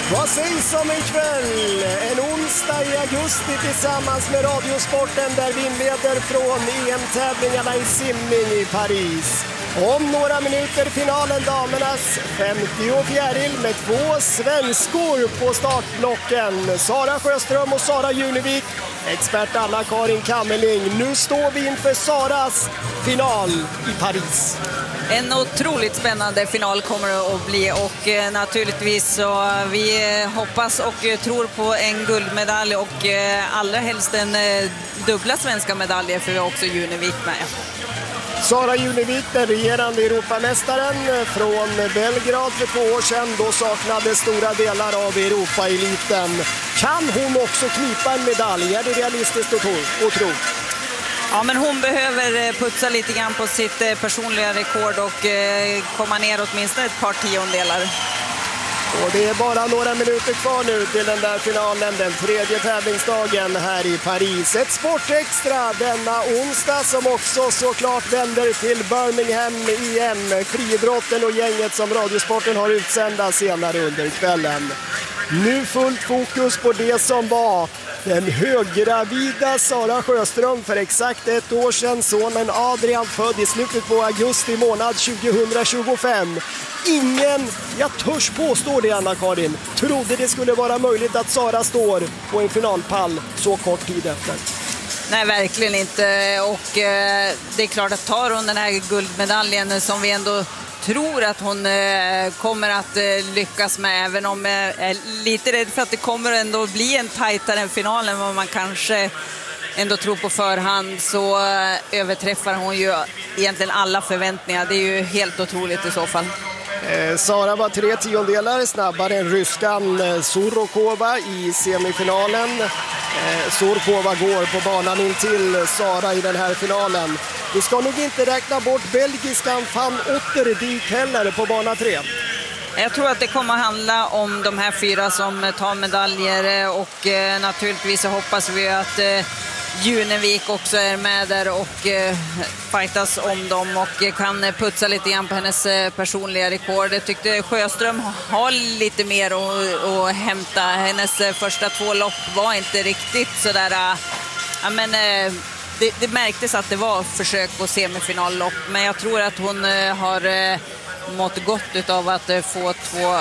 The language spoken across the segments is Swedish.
Vad sägs om en kväll, en onsdag i augusti tillsammans med Radiosporten där vi inleder från EM-tävlingarna i simning i Paris. Om några minuter finalen damernas 50 fjäril med 2 svenskor på startblocken. Sara Sjöström och Sara Junevik, expert Anna-Karin Kammerling. Nu står vi inför Saras final i Paris. En otroligt spännande final kommer det att bli och naturligtvis så vi hoppas och tror på en guldmedalj och allra helst en dubbla svenska medaljer för vi har också Junevik med. Sara Junevik, den regerande Europamästaren från Belgrad för 2 år sedan. Då saknade stora delar av Europa-eliten. Kan hon också knipa en medalj? Är det realistiskt att tro? Ja, men hon behöver putsa lite grann på sitt personliga rekord och komma ner åtminstone ett par tiondelar. Och det är bara några minuter kvar nu till den där finalen, den 3:e tävlingsdagen här i Paris. Ett sportextra denna onsdag som också såklart vänder till Birmingham EM. Friidrotten och gänget som Radiosporten har utsända senare under kvällen. Nu fullt fokus på det som var den höggravida Sara Sjöström för exakt 1 år sedan. Sonen Adrian född i slutet på augusti månad 2025. Ingen, jag törs påstå det Anna-Karin, trodde det skulle vara möjligt att Sara står på en finalpall så kort tid efter. Nej, verkligen inte. Och det är klart att tar hon den här guldmedaljen som vi ändå tror att hon kommer att lyckas med, även om jag är lite rädd för att det kommer ändå bli en tajtare final än vad man kanske ändå tror på förhand, så överträffar hon ju egentligen alla förväntningar. Det är ju helt otroligt i så fall. Sara var 3 tiondelar snabbare än ryskan Surokova i semifinalen. Surokova går på banan in till Sara i den här finalen. Vi ska nog inte räkna bort belgiskan Van Otterdijk heller på bana 3. Jag tror att det kommer att handla om de här 4 som tar medaljer och naturligtvis så hoppas vi att Junevik också är med där och fightas om dem och kan putsa lite grann på hennes personliga rekord. Jag tyckte Sjöström har lite mer att hämta. Hennes första 2 lopp var inte riktigt sådär... Ja, men, det märktes att det var försök på semifinallopp, men jag tror att hon har mått gott av att få 2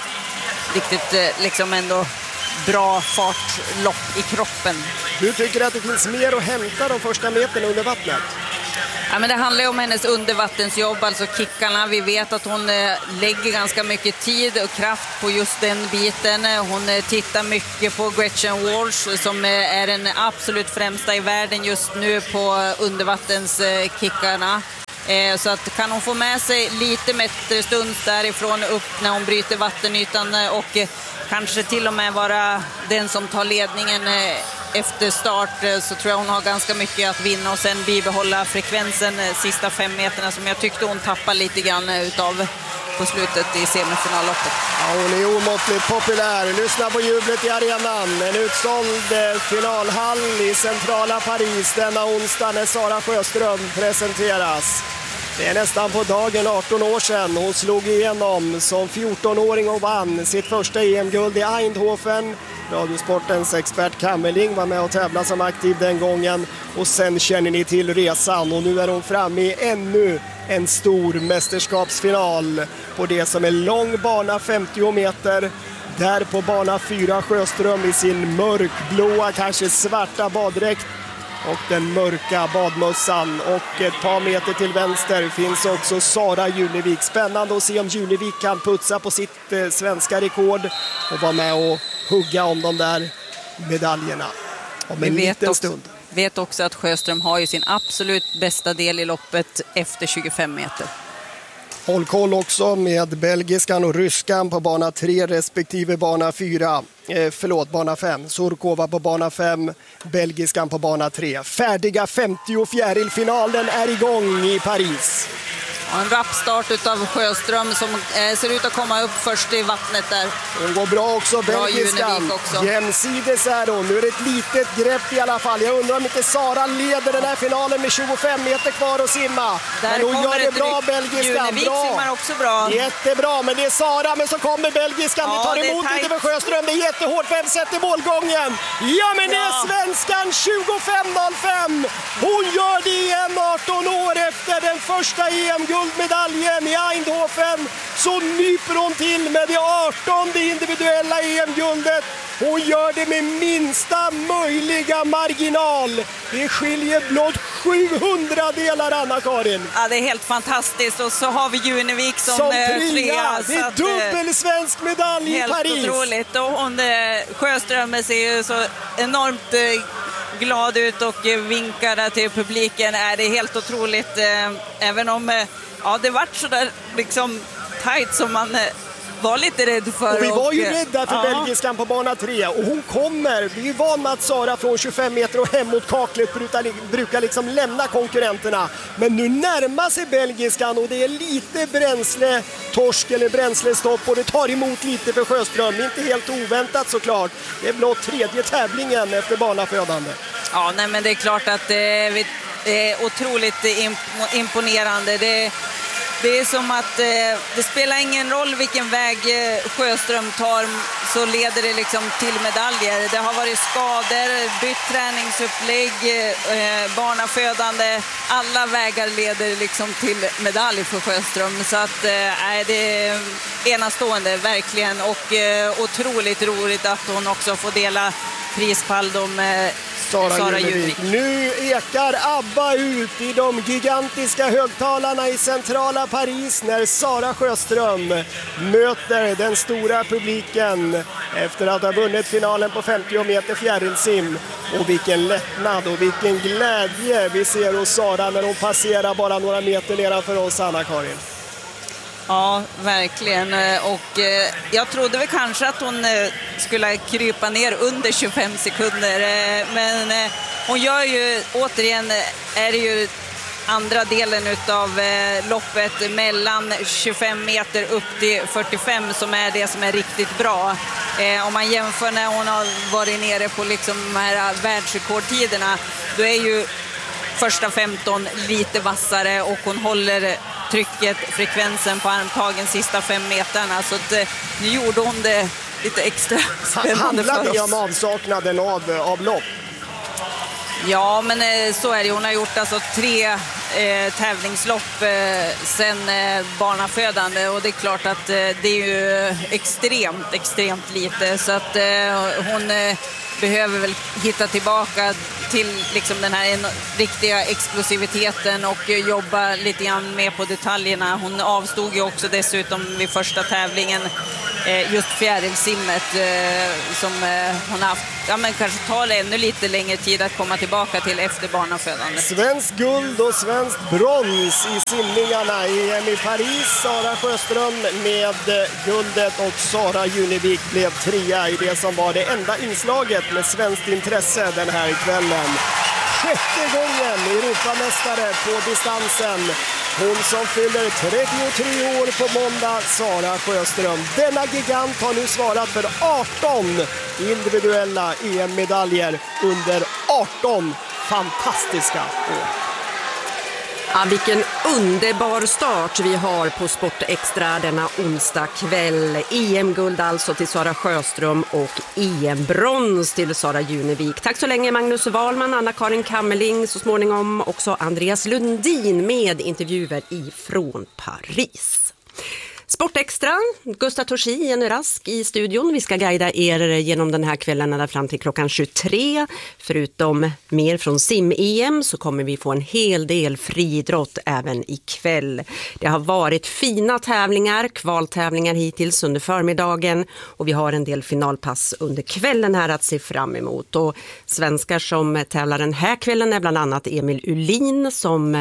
riktigt liksom ändå bra fartlopp i kroppen. Du tycker att det finns mer att hämta de första meterna under vattnet? Ja, men det handlar ju om hennes undervattensjobb, alltså kickarna. Vi vet att hon lägger ganska mycket tid och kraft på just den biten. Hon tittar mycket på Gretchen Walsh som är den absolut främsta i världen just nu på undervattenskickarna. Så att kan hon få med sig lite meterstund därifrån upp när hon bryter vattenytan och kanske till och med vara den som tar ledningen efter start, så tror jag hon har ganska mycket att vinna och sen bibehålla frekvensen sista 5 meterna som jag tyckte hon tappade lite grann utav på slutet i semifinalloppet. Ja, hon är omåttligt populär. Lyssna på jublet i arenan. En utsåld finalhall i centrala Paris denna onsdag när Sara Sjöström presenteras. Det är nästan på dagen 18 år sedan hon slog igenom som 14-åring och vann sitt första EM-guld i Eindhoven. Radiosportens expert Kammerling var med och tävlade som aktiv den gången. Och sen känner ni till resan och nu är hon framme i ännu en stor mästerskapsfinal på det som är lång bana 50 meter. Där på bana 4 Sjöström i sin mörkblåa, kanske svarta baddräkt och den mörka badmössan. Och ett par meter till vänster finns också Sara Junevik. Spännande att se om Junevik kan putsa på sitt svenska rekord och vara med och hugga om de där medaljerna om en liten stund. Vet också att Sjöström har ju sin absolut bästa del i loppet efter 25 meter. Håll koll också med belgiskan och ryskan på bana 3 respektive bana 4. Bana 5. Surkova på bana 5, belgiskan på bana 3. Färdiga 50 fjärilfinalen är igång i Paris. En rappstart utav Sjöström som ser ut att komma upp först i vattnet där. Hon går bra också, belgiskan. Junevik också. Jämsides är hon. Nu är det ett litet grepp i alla fall. Jag undrar om inte Sara leder den här finalen med 25 meter kvar att simma. Där men hon gör det bra, belgiskan. Junevik bra. simmar också bra. Jättebra, men det är Sara, men så kommer belgiskan. Det tar emot lite för Sjöström. Det är jättehårt. Vem sätter målgången? Ja, men det är svenskan 25.05. Hon gör det igen 18 år efter den första EM-guldmedaljen i Eindhoven. Så nyper hon till med det 18:e individuella EM-guldet. Hon gör det med minsta möjliga marginal. Det skiljer blott 700 delar, Anna-Karin. Ja, det är helt fantastiskt. Och så har vi Junevik som trea. Det är dubbel svensk medalj i Paris. Helt otroligt. Och hon, Sjöström ser ju så enormt glad ut och vinkar där till publiken. Det är helt otroligt. Även om det vart så där liksom tajt som man var lite rädd för. Och vi var ju rädda för belgiskan på bana 3. Och hon kommer, vi är van med att Sara från 25 meter och hem mot kaklet brukar liksom lämna konkurrenterna. Men nu närmar sig belgiskan och det är lite bränsletorsk eller bränslestopp och det tar emot lite för Sjöström. Inte helt oväntat såklart. Det är blott tredje tävlingen efter banafödande. Ja, nej, men det är klart att det är otroligt imponerande. Det är som att det spelar ingen roll vilken väg Sjöström tar, så leder det liksom till medaljer. Det har varit skador, bytt träningsupplägg, barnafödande. Alla vägar leder liksom till medalj för Sjöström. Så att det är enastående verkligen, och otroligt roligt att hon också får dela prispall med Sara Junevik. Nu ekar ABBA ut i de gigantiska högtalarna i centrala Paris när Sara Sjöström möter den stora publiken efter att ha vunnit finalen på 50 meter fjärilsim. Och vilken lättnad och vilken glädje vi ser hos Sara när hon passerar bara några meter nedanför oss, Anna-Karin. Ja, verkligen. Och jag trodde väl kanske att hon skulle krypa ner under 25 sekunder. Men hon gör ju, återigen är det ju andra delen av loppet mellan 25 meter upp till 45 som är det som är riktigt bra. Om man jämför när hon har varit nere på liksom de här världsrekordtiderna, då är ju första 15 lite vassare och hon håller trycket, frekvensen på armtagen sista 5 meterna. Så att, nu gjorde hon det lite extra spännande för oss. Handlar det om avsaknaden av lopp? Ja, men så är det. Hon har gjort alltså 3 tävlingslopp sen barnafödande, och det är klart att det är ju extremt lite. Så att hon behöver väl hitta tillbaka till liksom den här riktiga explosiviteten och jobba lite grann mer på detaljerna. Hon avstod ju också dessutom vid första tävlingen just fjärilsimmet som hon har haft. Ja, men kanske tar det ännu lite längre tid att komma tillbaka till efter barnafödande. Svensk guld och svensk brons i simningarna i Paris. Sara Sjöström med guldet och Sara Junevik blev 3 i det som var det enda inslaget med svenskt intresse den här kvällen. 6:e gången Europamästare på distansen. Hon som fyller 33 år på måndag, Sara Sjöström. Denna gigant har nu svarat för 18 individuella EM-medaljer under 18 fantastiska år. Ja, vilken underbar start vi har på Sport Extra denna onsdag kväll. EM-guld alltså till Sara Sjöström och EM-brons till Sara Junevik. Tack så länge Magnus Wahlman, Anna-Karin Kammerling, så småningom också Andreas Lundin med intervjuer ifrån Paris. Sport Extra, Gustav Torsi, Jenny Rask i studion. Vi ska guida er genom den här kvällen ända fram till klockan 23. Förutom mer från sim-EM så kommer vi få en hel del friidrott även ikväll. Det har varit fina tävlingar, kvaltävlingar hittills under förmiddagen, och vi har en del finalpass under kvällen här att se fram emot. Och svenskar som tävlar den här kvällen är bland annat Emil Uhlin som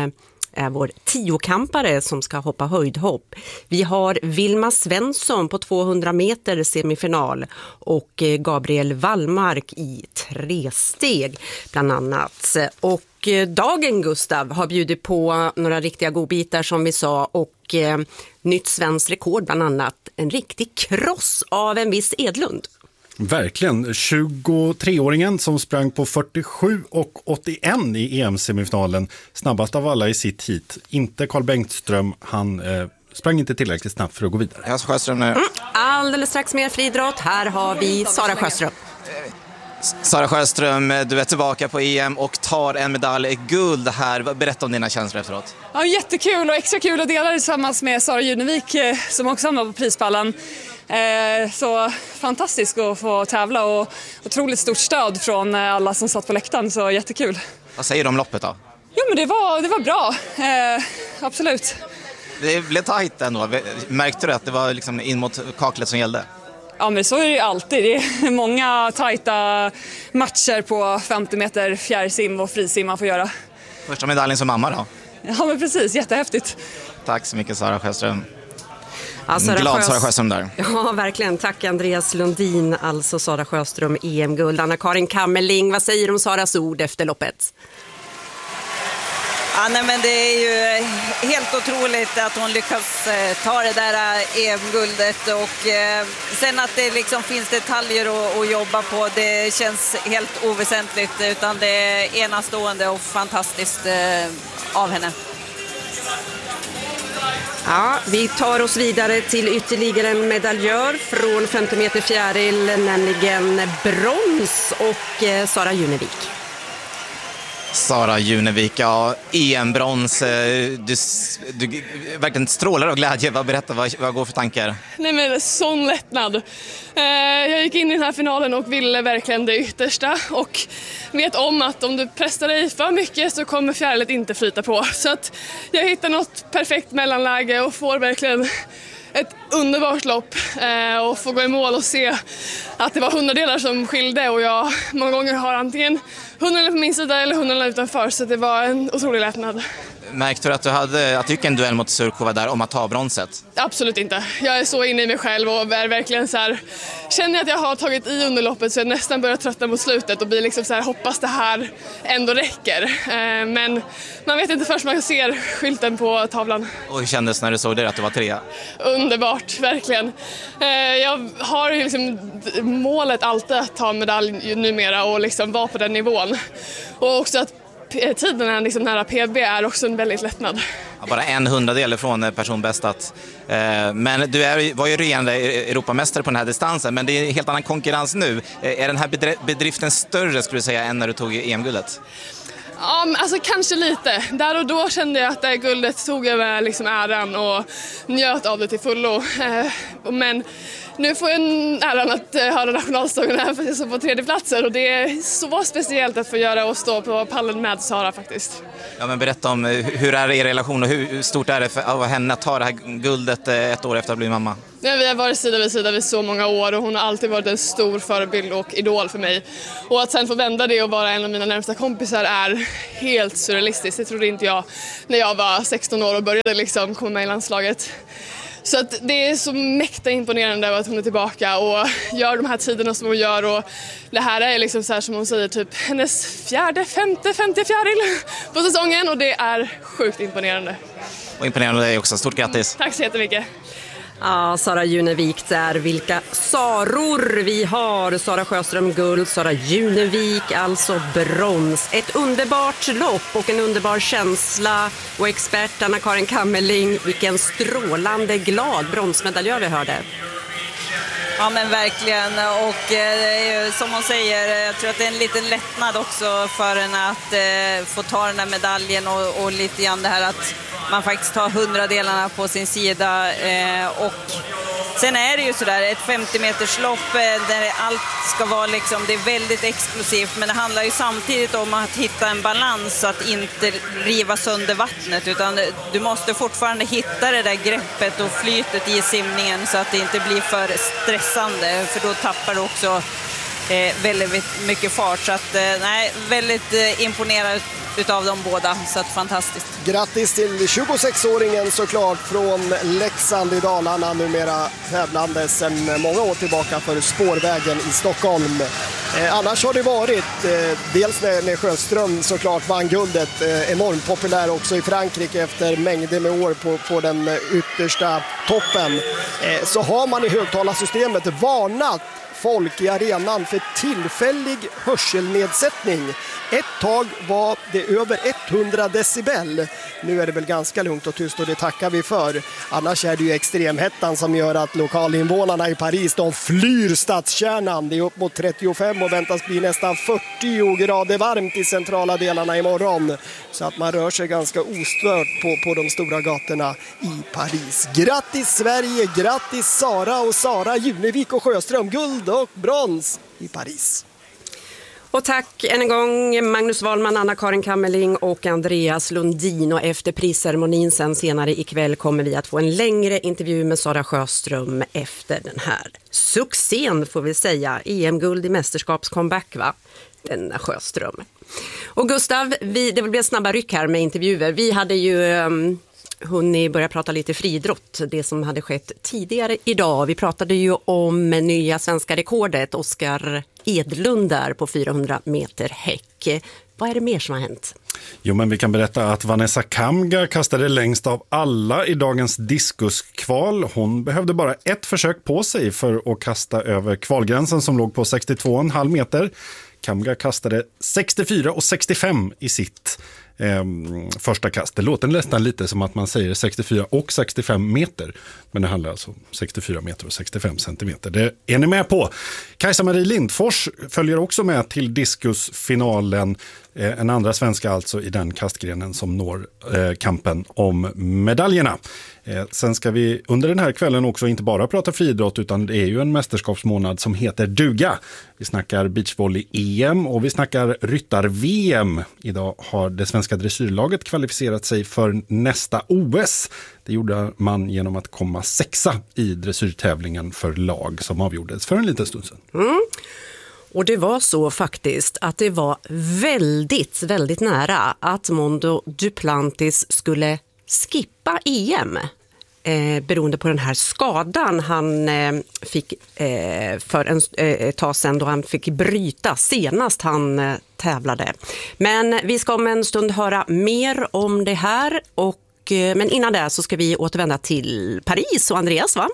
är vår 10-kampare som ska hoppa höjdhopp. Vi har Vilma Svensson på 200 meter semifinal och Gabriel Wallmark i 3-steg bland annat. Och dagen, Gustav, har bjudit på några riktiga godbitar som vi sa och nytt svenskt rekord, bland annat en riktig kross av en viss Edlund. Verkligen. 23-åringen som sprang på 47,81 i EM-semifinalen. Snabbast av alla i sitt hit. Inte Carl Bengtström. Han sprang inte tillräckligt snabbt för att gå vidare. Jag Sjöström nu. Alldeles strax mer friidrott. Här har vi Sara Sjöström. Sara Sjöström, du är tillbaka på EM och tar en medalj, guld här. Berätta om dina känslor efteråt. Ja, jättekul och extra kul att dela det tillsammans med Sara Junevik som också hamnar på prispallen. Så fantastiskt att få tävla och otroligt stort stöd från alla som satt på läktaren, så jättekul. Vad säger du om loppet då? Jo, men det var bra, absolut. Det blev tajt ändå. Märkte du att det var liksom in mot kaklet som gällde? Ja, men så är det ju alltid. Det är många tajta matcher på 50 meter fjärrsim och frisim man får göra. Första medaljen som mamma då? Ja, men precis. Jättehäftigt. Tack så mycket, Sara Sjöström. Sara Sjöström där. Ja, verkligen. Tack Andreas Lundin, alltså Sara Sjöström, EM-guld. Anna-Karin Kammerling, vad säger du om Saras ord efter loppet? Ja, nej, men det är ju helt otroligt att hon lyckas ta det där EM-guldet och sen att det liksom finns detaljer att jobba på, det känns helt oväsentligt, utan det är enastående och fantastiskt av henne. Ja, vi tar oss vidare till ytterligare en medaljör från 50 meter fjäril, nämligen brons och Sara Junevik. Sara Junevik, ja, EM-brons, du verkligen strålar av glädje. Berätta, vad går för tankar? Nej, men sån lättnad. Jag gick in i den här finalen och ville verkligen det yttersta och vet om att om du pressar dig för mycket så kommer fjärilet inte flyta på. Så att jag hittar något perfekt mellanläge och får verkligen ett underbart lopp och få gå i mål och se att det var 100-delar som skilde och jag många gånger har antingen 100 på min sida eller 100 utanför, så det var en otrolig lättnad. Märkte du att du gick en duell mot Surkova där om att ta bronset? Absolut inte. Jag är så inne i mig själv och är verkligen så här, känner jag att jag har tagit i underloppet så jag nästan börjar tröttna mot slutet och blir liksom så här, hoppas det här ändå räcker. Men man vet inte först man ser skylten på tavlan. Och hur kändes när du såg det att du var 3? Underbart, verkligen. Jag har ju liksom målet alltid att ta medalj numera och liksom vara på den nivån. Och också att tiden liksom nära PB är också en väldigt lättnad. Ja, bara 1/100 från personbästat. Men du var ju regerande Europamästare på den här distansen, men det är en helt annan konkurrens nu. Är den här bedriften större, skulle du säga, än när du tog EM-guldet? Ja, alltså kanske lite. Där och då kände jag att det guldet tog jag med liksom äran och njöt av det till fullo. Men nu får jag äran att höra nationalsången här för jag står på 3:e platsen och det är så speciellt att få göra och stå på pallen med Sara faktiskt. Ja, men berätta om hur är er relation och hur stort är det för henne att ta det här guldet ett år efter att bli mamma? Ja, vi har varit sida vid sida vid så många år och hon har alltid varit en stor förebild och idol för mig. Och att sen få vända det och vara en av mina närmsta kompisar är helt surrealistiskt. Det trodde inte jag när jag var 16 år och började liksom komma med i landslaget. Så att det är så mäkta imponerande att hon är tillbaka och gör de här tiderna som hon gör. Och det här är liksom så här som hon säger, typ hennes 50 fjäril på säsongen och det är sjukt imponerande. Och imponerande är också. Stort grattis. Tack så jättemycket. Ja, Sara Junevik där. Vilka Saror vi har. Sara Sjöström guld, Sara Junevik alltså brons. Ett underbart lopp och en underbar känsla. Och expert Anna-Karin Kammerling, vilken strålande glad bronsmedaljör vi hörde. Ja, men verkligen, och som hon säger, jag tror att det är en liten lättnad också för henne att få ta den här medaljen och lite grann det här att man faktiskt tar 100-delarna på sin sida och sen är det ju sådär ett 50-meterslopp där allt ska vara liksom, det är väldigt explosivt, men det handlar ju samtidigt om att hitta en balans så att inte riva sönder vattnet, utan du måste fortfarande hitta det där greppet och flytet i simningen så att det inte blir för stressande, för då tappar du också väldigt mycket fart. Så att nej, väldigt imponerad utav de båda, så att fantastiskt. Grattis till 26-åringen såklart från Leksand i Dalarna, numera tävlande sedan många år tillbaka för Spårvägen i Stockholm. Annars har det varit, dels när Sjöström såklart vann guldet, enormt populär också i Frankrike efter mängder med år på den yttersta toppen, så har man i högtalarsystemet varnat folk i arenan för tillfällig hörselnedsättning. Ett tag var det över 100 decibel. Nu är det väl ganska lugnt och tyst och det tackar vi för. Annars är det ju extremhettan som gör att lokalinvånarna i Paris, de flyr stadskärnan. Det är upp mot 35 och väntas bli nästan 40 grader varmt i centrala delarna imorgon. Så att man rör sig ganska ostört på de stora gatorna i Paris. Grattis Sverige, grattis Sara och Sara Junevik och Sjöström, guld och brons i Paris. Och tack än en gång Magnus Wahlman, Anna-Karin Kammerling och Andreas Lundin. Och efter prisceremonin sen senare ikväll kommer vi att få en längre intervju med Sara Sjöström efter den här succén, får vi säga. EM-guld i mästerskapscomeback, va? Denna Sjöström. Och Gustav, det vill bli snabba ryck här med intervjuer. Vi hade ju hunnit börja prata lite friidrott, det som hade skett tidigare idag. Vi pratade ju om nya svenska rekordet, Oskar Edlund där på 400 meter häck. Vad är det mer som har hänt? Jo, men vi kan berätta att Vanessa Kamga kastade längst av alla i dagens diskuskval. Hon behövde bara ett försök på sig för att kasta över kvalgränsen som låg på 62,5 meter. Kamga kastade 64,65 i sitt första kast. Det låter nästan lite som att man säger 64 och 65 meter. Men det handlar alltså om 64 meter och 65 centimeter. Det är ni med på. Kajsa-Marie Lindfors följer också med till diskusfinalen. En andra svenska alltså i den kastgrenen som når kampen om medaljerna. Sen ska vi under den här kvällen också inte bara prata friidrott, utan det är ju en mästerskapsmånad som heter duga. Vi snackar beachvolley-EM och vi snackar ryttar-VM. Idag har det svenska dressyrlaget kvalificerat sig för nästa OS. Det gjorde man genom att komma sexa i dressyrtävlingen för lag som avgjordes för en liten stund sedan. Och det var så faktiskt att det var väldigt, väldigt nära att Mondo Duplantis skulle skippa EM. Beroende på den här skadan han fick för ett tag sedan, då han fick bryta senast han tävlade. Men vi ska om en stund höra mer om det här, men innan det så ska vi återvända till Paris och Andreas, va?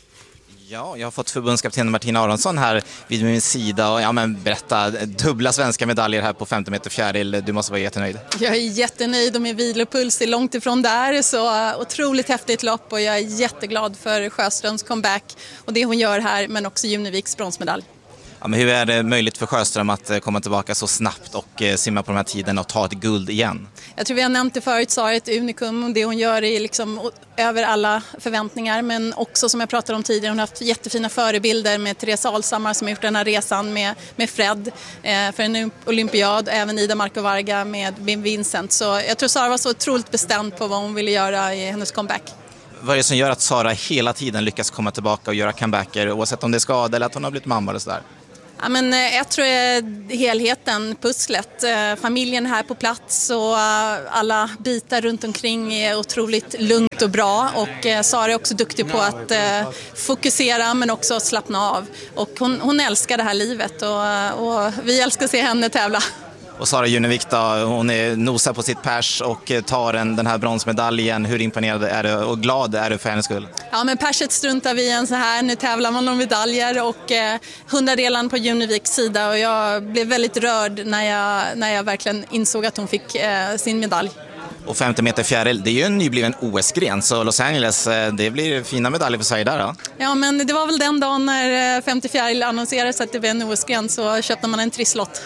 Ja, jag har fått förbundskapten Martina Aronsson här vid min sida och berätta, dubbla svenska medaljer här på 50 meter fjäril. Du måste vara jättenöjd. Jag är jättenöjd och min vilopuls är långt ifrån där, så otroligt häftigt lopp och jag är jätteglad för Sjöströms comeback och det hon gör här, men också Juneviks bronsmedalj. Ja, men hur är det möjligt för Sjöström att komma tillbaka så snabbt och simma på de här tiden och ta ett guld igen? Jag tror vi har nämnt det förut, Sara är ett unikum och det hon gör är liksom över alla förväntningar, men också som jag pratade om tidigare, hon har haft jättefina förebilder med Therese Alshammar som har gjort den här resan med Fred för en olympiad, även Ida Marco Varga med Vincent. Så jag tror Sara var så otroligt bestämd på vad hon ville göra i hennes comeback. Vad är det som gör att Sara hela tiden lyckas komma tillbaka och göra comebacker, oavsett om det är skada eller att hon har blivit mamma eller sådär? Ja, men jag tror helheten, pusslet, familjen här på plats och alla bitar runt omkring är otroligt lugnt och bra, och Sara är också duktig på att fokusera men också att slappna av, och hon älskar det här livet och vi älskar att se henne tävla. Och Sara Junevik då, hon är nosar på sitt pers och tar den här bronsmedaljen. Hur imponerad är du och glad är du för hennes skull? Ja, men perset struntar vi en så här. Nu tävlar man om medaljer och 100-delen på Juneviks sida, och jag blev väldigt rörd när jag verkligen insåg att hon fick sin medalj. Och 50 meter fjäril, det är ju en nybliven OS-gren, så Los Angeles, det blir fina medaljer för Sverige där då? Ja, men det var väl den dagen när 50 fjäril annonserades att det blev en OS-gren, så köpte man en trisslott.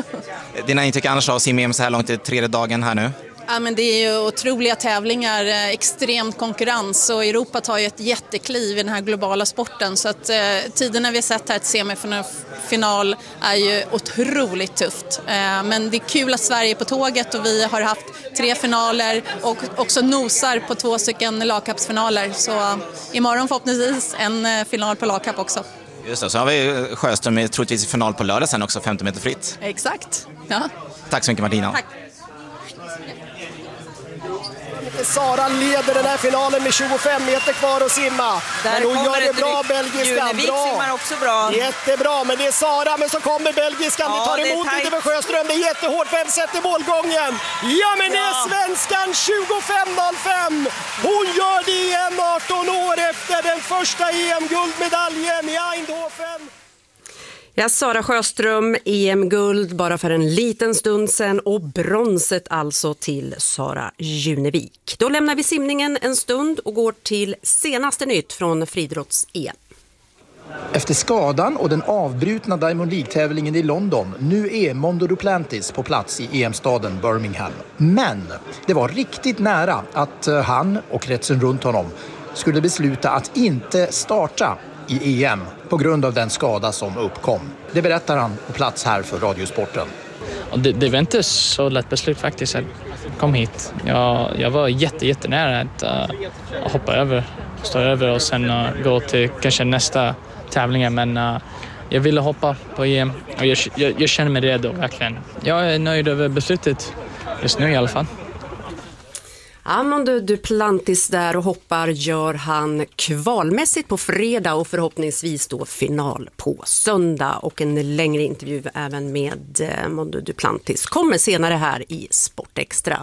Dina intryck annars av sim-EM så här långt i tredje dagen här nu? Ja, men det är ju otroliga tävlingar, extremt konkurrens, och Europa tar ju ett jättekliv i den här globala sporten, så att tiderna vi har sett här ett semifinal är ju otroligt tufft. Men det är kul att Sverige är på tåget och vi har haft 3 finaler och också nosar på 2 stycken lagkappsfinaler, så imorgon förhoppningsvis en final på lagkapp också. Just det, så har vi Sjöström troligtvis i final på lördag sen också, 50 meter fritt. Exakt, ja. Tack så mycket Martina. Tack. Sara leder den här finalen med 25 meter kvar att simma. Men hon gör det bra, belgiskan. Junevik simmar också bra. Jättebra, men det är Sara, men så kommer belgiskan. Vi tar emot lite med Sjöström, det är jättehårt. Vem sätter målgången? Ja, men det är svenskan 25.05. Hon gör det igen 18 år efter den första EM-guldmedaljen i Eindhoven. Ja, Sara Sjöström, EM-guld bara för en liten stund sedan och bronset alltså till Sara Junevik. Då lämnar vi simningen en stund och går till senaste nytt från friidrotts-EM. Efter skadan och den avbrutna Diamond League-tävlingen i London, nu är Mondo Duplantis på plats i EM-staden Birmingham. Men det var riktigt nära att han och kretsen runt honom skulle besluta att inte starta i EM på grund av den skada som uppkom. Det berättar han på plats här för Radiosporten. Det var inte så lätt beslut faktiskt. Jag kom hit. Jag var jättenära att hoppa stå över och sen gå till kanske nästa tävlingar. Men jag ville hoppa på EM och jag känner mig redo verkligen. Jag är nöjd över beslutet just nu i alla fall. Mondo Duplantis där och hoppar gör han kvalmässigt på fredag och förhoppningsvis då final på söndag. Och en längre intervju även med Mondo Duplantis kommer senare här i Sportextra.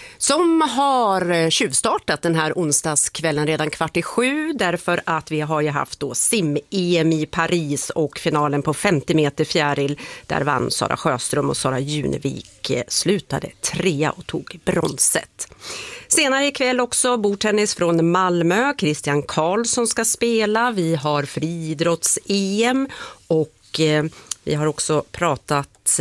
Som har tjuvstartat den här onsdagskvällen redan 6:15 därför att vi har ju haft då sim-EM i Paris och finalen på 50 meter fjäril. Där vann Sara Sjöström och Sara Junevik slutade 3 och tog bronset. Senare ikväll också bordtennis från Malmö. Christian Karlsson ska spela. Vi har friidrotts-EM och vi har också pratat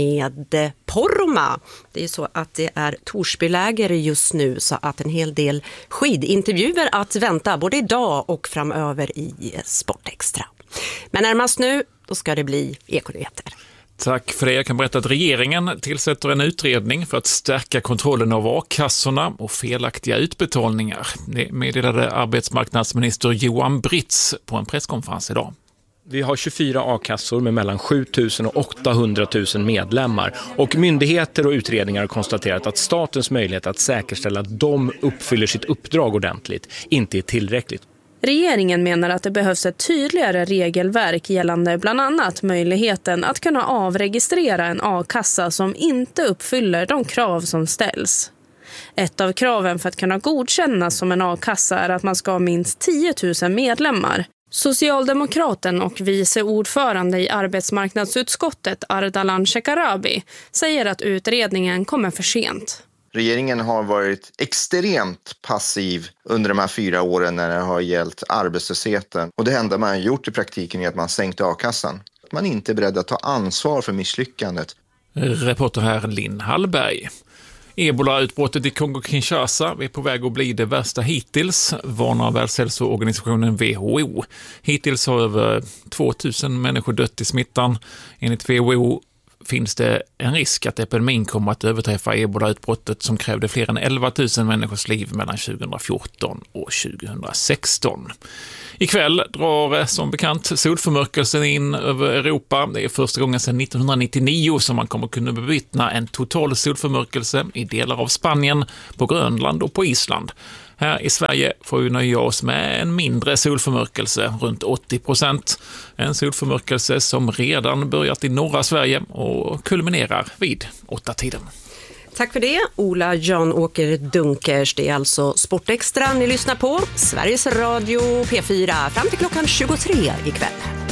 med Poromaa. Det är så att det är Torsbyläger just nu så att en hel del skidintervjuer att vänta både idag och framöver i Sportextra. Men närmast nu, då ska det bli Ekonyheter. Tack för det. Jag kan berätta att regeringen tillsätter en utredning för att stärka kontrollen av a-kassorna och felaktiga utbetalningar. Det meddelade arbetsmarknadsminister Johan Britz på en presskonferens idag. Vi har 24 a-kassor med mellan 7 000 och 800 000 medlemmar. Och myndigheter och utredningar har konstaterat att statens möjlighet att säkerställa att de uppfyller sitt uppdrag ordentligt inte är tillräckligt. Regeringen menar att det behövs ett tydligare regelverk gällande bland annat möjligheten att kunna avregistrera en a-kassa som inte uppfyller de krav som ställs. Ett av kraven för att kunna godkännas som en a-kassa är att man ska ha minst 10 000 medlemmar. Socialdemokraten och vice ordförande i arbetsmarknadsutskottet Ardalan Shekarabi säger att utredningen kommer för sent. Regeringen har varit extremt passiv under de här 4 åren när det har gällt arbetslösheten. Och det enda man har gjort i praktiken är att man sänkte a-kassan. Man är inte beredd att ta ansvar för misslyckandet. Reporter här Linn Hallberg. Ebola-utbrottet i Kongo-Kinshasa är på väg att bli det värsta hittills, varnar Världshälsoorganisationen WHO. Hittills har över 2000 människor dött i smittan. Enligt WHO finns det en risk att epidemin kommer att överträffa Ebola-utbrottet som krävde fler än 11 000 människors liv mellan 2014 och 2016. Ikväll drar som bekant solförmörkelsen in över Europa. Det är första gången sedan 1999 som man kommer kunna bevittna en total solförmörkelse i delar av Spanien, på Grönland och på Island. Här i Sverige får vi nöja oss med en mindre solförmörkelse, runt 80%. En solförmörkelse som redan börjat i norra Sverige och kulminerar vid 8-tiden. Tack för det, Ola Jan-Åker Dunkers. Det är alltså Sportextra ni lyssnar på. Sveriges Radio P4 fram till klockan 23 ikväll.